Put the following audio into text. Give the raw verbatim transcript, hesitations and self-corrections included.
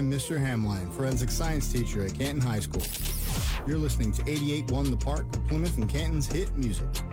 I'm Mister Hamline, forensic science teacher at Canton High School. You're listening to eighty-eight point one The Park, Plymouth and Canton's hit music.